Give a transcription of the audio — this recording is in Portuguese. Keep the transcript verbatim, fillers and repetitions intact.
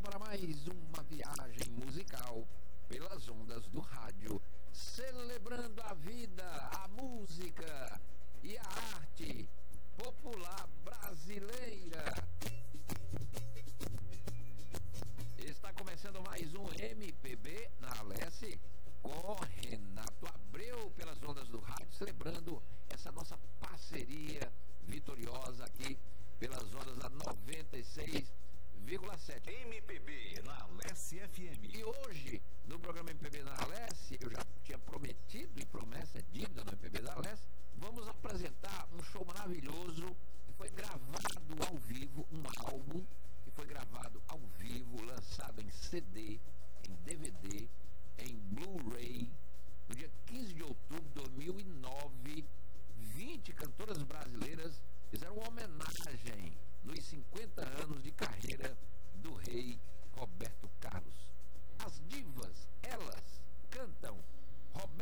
para mais uma viagem musical pelas ondas do rádio, celebrando a vida, a música e a arte popular brasileira. Está começando mais um M P B na Alesse com Renato Abreu pelas ondas do rádio, celebrando essa nossa parceria vitoriosa aqui pelas ondas da noventa e seis vírgula sete M P B na Alesse F M. E hoje, no programa M P B na Alesse, eu já tinha prometido, e promessa é dívida no M P B da Alesse, vamos apresentar um show maravilhoso que foi gravado ao vivo, um álbum que foi gravado ao vivo, lançado em C D, em D V D, em Blu-ray, no dia quinze de outubro de dois mil e nove. vinte cantoras brasileiras fizeram uma homenagem nos